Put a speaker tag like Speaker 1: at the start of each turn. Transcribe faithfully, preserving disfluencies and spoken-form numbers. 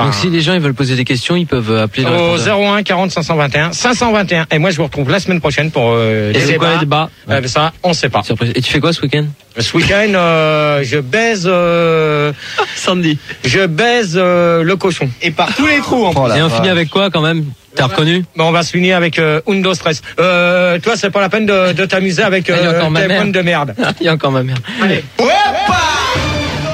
Speaker 1: Donc si les gens ils veulent poser des questions, ils peuvent appeler
Speaker 2: au zéro un quarante cinq cent vingt et un cinq cent vingt et un. Et moi je vous retrouve la semaine prochaine pour euh,
Speaker 1: et les débats. Quoi, les débats
Speaker 2: euh, ça, on sait pas.
Speaker 1: Surprise. Et tu fais quoi ce week-end?
Speaker 2: Ce week-end, euh, je baise. Euh,
Speaker 1: Sandy.
Speaker 2: Je baise euh, le cochon.
Speaker 3: Et par tous les trous. En
Speaker 1: oh et on finit avec quoi quand même? T'as reconnu?
Speaker 2: Bon, on va se finir avec euh, Undo Stress. Euh, toi, c'est pas la peine de, de t'amuser avec euh,
Speaker 1: tes
Speaker 2: de merde.
Speaker 1: Il y a encore ma mère.
Speaker 2: Allez. Ouais,